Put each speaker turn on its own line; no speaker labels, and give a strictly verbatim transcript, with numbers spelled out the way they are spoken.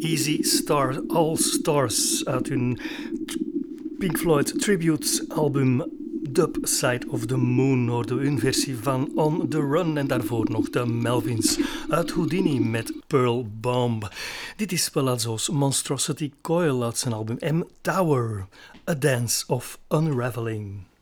Easy Star All Stars uit hun Pink Floyd Tribute album Dub Side of the Moon hoorden we hun versie van On the Run en daarvoor nog de Melvins uit Houdini met Pearl Bomb. Dit is Palazzo's Monstrosity Coil uit zijn album M Tower, A Dance of Unraveling.